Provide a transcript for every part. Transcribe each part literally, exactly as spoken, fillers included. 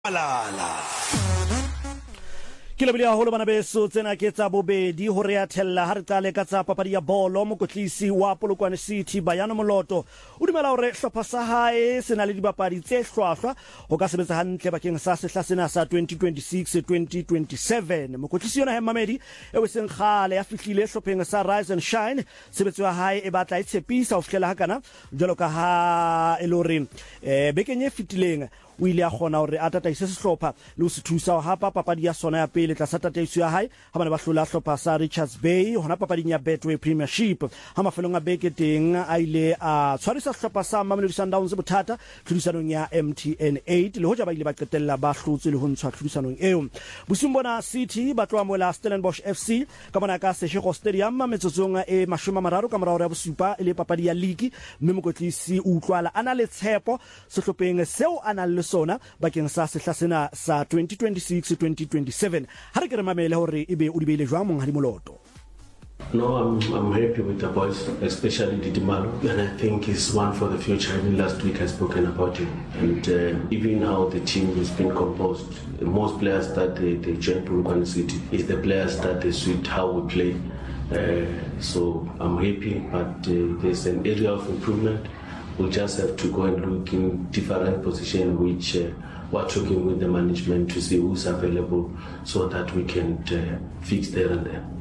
Alala. Kila bilia holo bana beso tsena ke tsa bobedi ho re athella ha re qale ka tsa papadi ya bolo mokotlisi wa Polokwane City Bayano Moloto o dumela hore hlopha sa hae se na le dibapadi tse hlwahlwa ho ka sebetsa hantle bakeng sa sehla sena sa twenty twenty-six twenty twenty-seven mokotlisi yona Hemmamedi e weseng khale ya fihlile hlopheng sa Rise and Shine sebetso ya hae e batla e tshepisa ho fihlela hakana jwalo ka ha elorin e bekeng e fitileng o ile a gona hore a tataise sehlopha le ho se thusa ho hapa papadi ya sona ya pele tla sa tataiso ya hae ha bana ba hlola hlopha sa Richards Bay hona papading ya Betway Premiership ha mafelong a beke teng a ile a tshwarisa hlopha sa Mamelodi Sundowns bothata tlhodisanong ya M T N eight le hoja ba ile ba qetella ba hlotse le ho ntshwa tlhodisanong eo Busumbona City ba tloa mola Stellenbosch F C ka bona ka Seshego Stadium metsotsong e mashome mararo ka morao ya bosupa ile papadi ya league mme mokotlisi o utlwala ana le tshepo sehlopheng seo ana le sona bakeng sa sehla sena sa twenty twenty-six twenty twenty-seven ha re ke re mamele hore ebe o dibele jwang monghadi Moloto. No, I'm I'm happy with the boys, especially Didimalo, and I think he's one for the future. I mean, last week I spoken about him, and uh, even how the team has been composed. Most players that they, they join Polokwane City is the players that they suit how we play. Uh, so I'm happy, but uh, there's an area of improvement. We just have to go and look in different positions, which uh, we're talking with the management to see who's available so that we can uh, fix there and there.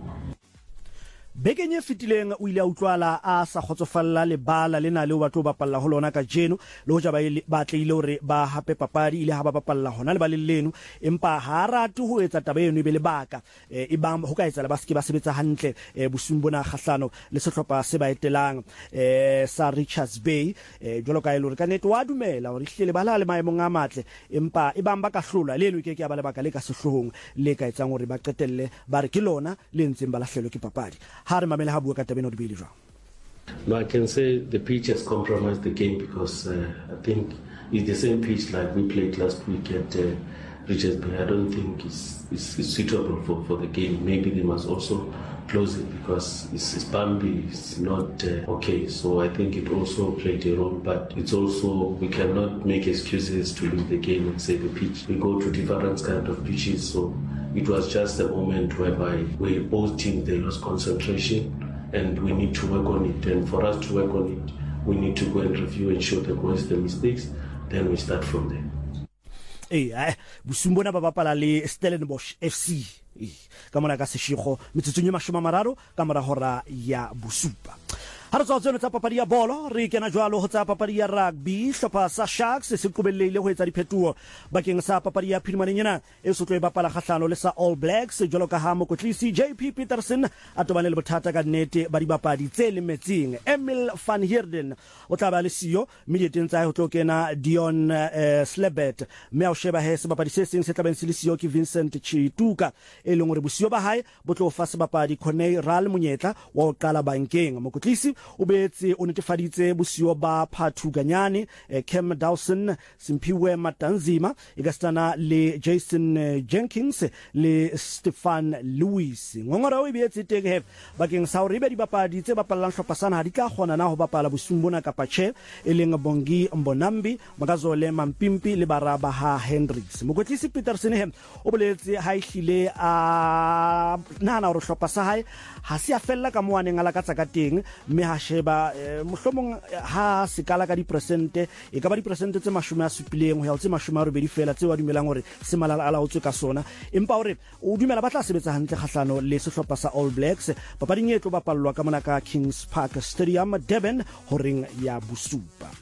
Bekenye fitileng o ile a utlwala a sa khotsofalla le bala lena le o batho ba palla ho lona ka jeno le hoja ba ba tlile hore ba hape papadi ile ha ba bapalla hona le ba leleno empa ha ratu ho etsa taba eno e be le baka e bang ho ka etsa le ba ske ba sebetsa hantle Busumbona kgahlano le sehlopha se ba etelang eh sa Richards Bay jwalo ka ile hore ka net wa dumela hore hlile ba la le maemong a matle empa e bang ba ka hlola le eno e ke ke ba le baka le ka sehlohong le ka etsang hore ba qetelle ba re ke lona le ntseng ba lahlelwe ke papadi. No, I can say the pitch has compromised the game because uh, I think it's the same pitch like we played last week at uh, Richards Bay. I don't think it's, it's, it's suitable for, for the game. Maybe they must also close it because it's, it's Bambi, it's not uh, okay. So I think it also played a role, but it's also, we cannot make excuses to lose the game and say the pitch. We go to different kind of pitches, so it was just a moment whereby we both teams, they lost concentration and we need to work on it. And for us to work on it, we need to go and review and show the boys the mistakes. Then we start from there. Eh, eh, Busumbona ba bapala le Stellenbosch F C. Ka mona ka Seshego metsotso e mashome mararo ka mora hora ya bosupa. Ha re tswa tseno tsa papadi ya bolo re kena jwalo ho tsa papadi ya rugby hlopha sa Sharks se qobellele ho etsa diphethoho bakeng sa papadi ya phirimaneng e sotlo e bapala kgahlano le sa All Blacks jwalo ka ha mokotlisi J P Peterson a tobane le bothata ka nnete ba dibapadi tse lemetseng Emil van Heerden o tla ba le siyo medieteng tsa ho tlo kena Dion uh, Slebet me a sheba he se bapadi se seng se tla ben se le siyo ke Vincent Chituka e leng hore bosiyo ba hae bo tlo fa se bapadi Corney Ral monyetla wa ho qala bankeng mokotlisi o betse o netefaditse bosiyo ba Phathuganyane eh, Cam Dawson Simpiwe Matanzima e ka stana le Jason eh, Jenkins le Stefan Lewis ngongora o betse teng he bakeng sa hore be di bapadi tse bapalang hlopha sana di ka kgona na ho bapala Busumbona kapa che e leng Bongi Mbonambi Makazole Mampimpi le Baraba ha Hendricks mokotlisi Peterson he o boletse ha ihlile a nana hore hlopha sa hae ha se a fella ka moaneng ala ka tsaka teng me ha sheba mohlomong ha sekala ka di percent e ka ba di percent tse mashome a supileng ho ya tse mashome a robedi fela tse wa dumelang hore se malala ala o tswe ka sona empa hore o dumela ba tla sebetsa hantle kgahlano le sehlopha sa All Blacks papading e tlo bapallwa ka mona ka Kings Park Stadium Durban horeng ya bosupa.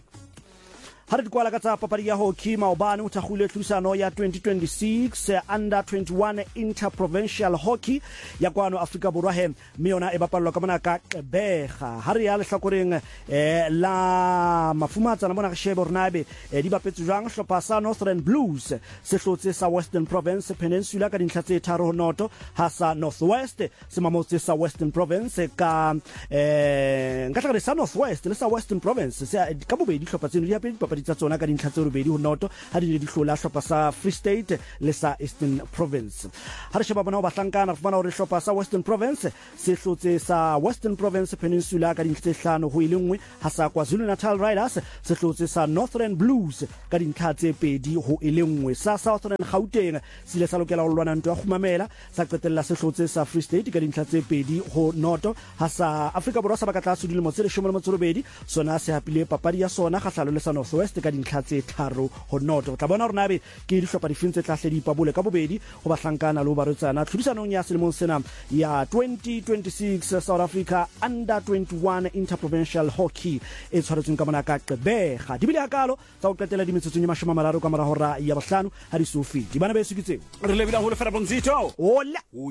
Ha re kwala ka tsa papadi ya hockey maobane o thagule tlhusano ya twenty twenty-six under twenty-one interprovincial hockey ya kwano Afrika Borwa he mme yona e bapallwa ka mona ka Bega ha re ya le hlakoreng eh la mafumatsa na mona ga shebe ornabe eh, di bapetse jwang hlopha sa Northern Blues se hlotse sa Western Province Peninsula ka dintlha tse tharo noto ha sa Northwest se mamotse sa Western Province ka eh nka tla re sa Northwest le sa Western Province se ka bobedi hlopha tseno di apedi papadi dipapadi tsa tsona ka dintlha tse robedi ho noto ha di ne di hlola hlopha sa Free State le sa Eastern Province. Ha re sheba bona ba hlankana re fumana hore hlopha sa Western Province se hlotse sa Western Province Peninsula ka dintlha tse hlano ho ile nngwe, ha sa KwaZulu Natal Riders se hlotse sa Northern Blues ka dintlha tse pedi ho ile nngwe. Sa Southern Gauteng se ile sa lokela ho lwana ntwa khumamela, sa qetella se hlotse sa Free State ka dintlha tse pedi ho noto, ha sa Afrika Borwa sa bakatla su dilemo tse leshome le metso e robedi sona se hapile papadi ya sona kgahlano le sa North West ka dintlha tse tharo ho noto. Tla bona hore nabe ke dihlopha difeng tse tlahle di ipabole ka bobedi ho bahlankana le ho barotsana tlhodisanong ya selemong sena ya twenty twenty-six South Africa Under twenty-one Interprovincial Hockey e tshwaretsweng ka mona ka Qebega. Di bile hakalo tsa ho qetela di metsotso e mashome a mararo ka mora hora ya bohlano ha di so fiti. Bana ba esukitseng re lebile ho le fela Bongzito ola ui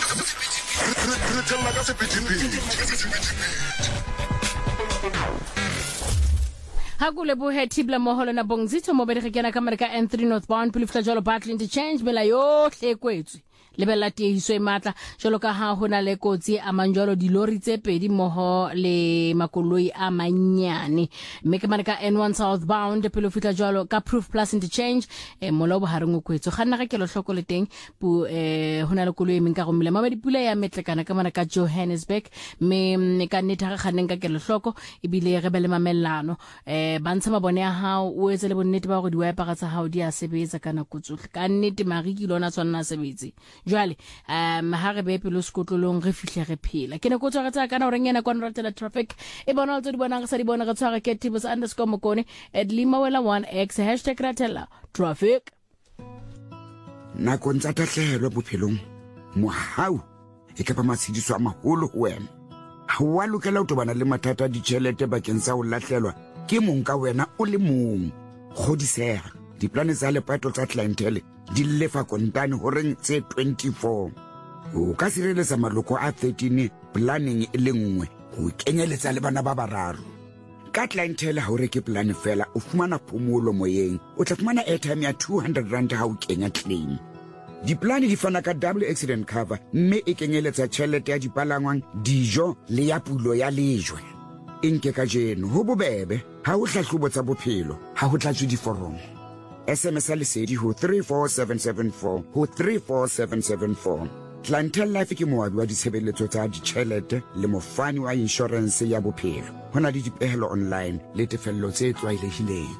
Hakule buhe tibla moholo na Bongzito mo bere kena kamera ka N three northbound Pulifla jolo battle interchange mela yohle kwetswe lebella tiehiso e matla jolo ka ha hona le kotsi a manjolo di lori tse pedi moho le makoloi a manyane mme ke mana ka N one southbound Pulifla jolo ka Proof Plus interchange e molobo hareng o kwetso ganna ga kelo hloko le teng pu eh hona le koloi e menka go mela mama dipula ya metlekana ka mana ka Johannesburg me ka neta ga ganeng ka kelo hloko e bile re bele mamellano eh bantsha mabone ya hao o etse le bonnete ba go di wiper tsa hao di a sebetsa kana kutsohle ka nnete mariki lona tsona sebetse jwale um ha re be pelo skotlolong re fihle re phela ke ne go tswa tsa kana o rengena kwa ratela traffic e bona o tse di bona ga sa di bona ga tshwara ke tibos underscore mokone at limawela one x hashtag ratela traffic na kontsa tahlelo bophelong mohau e ka ba matshidiso a maholo ho wena ha wa lokela ho tobana le mathata di tšhelete bakeng sa ho lahlelwa ke mong ka wena o le mong godisega diplane tsa lepato tsa clientele di lefa kontane horeng tse twenty-four o ka sireletsa maloko a thirteen planning e le nngwe go kenyeletsa le bana ba bararo ka clientele ha o reke plan fela o fumana phomolo moyeng o tla fumana airtime ya two hundred rand ha o kenya claim. Diplane di fana ka double accident cover mme e kenyeletsa tšhelete ya dipalangwang dijo le ya pulo ya lejwe inke ka jeno ho bobebe ha o hlahlobo tsa bophelo ha ho tlatswe diforomo S M S lesedi ho three four seven seven four ho three four seven seven four. Clientele Life ke moabi wa ditshebeletso tsa ditšhelete le mofani wa insurance ya bophelo. Hona le dipehelo online le tefello tse tlwaelehileng.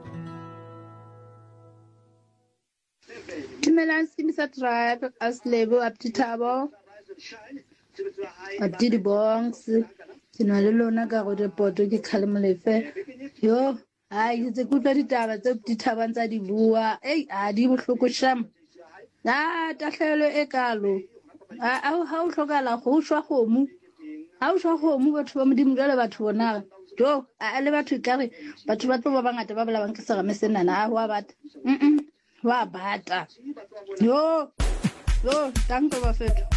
Dumelang Simisa Tribe as lebo Abditabo Abdi Bongs tena le lona ka go reporto ke Khalimolefe yo ai tse kutla ditaba tse dithabang tsa di bua ei a di bohloko sham a tahlelo e kalo a ha o hlokala go shwa khomu ha o shwa khomu batho ba modimo jale batho bona jo a le batho kare batho ba tlo ba bangata ba bala bang ke sa mesenana a wa bata mm wa bata yo yo tanko ba fetho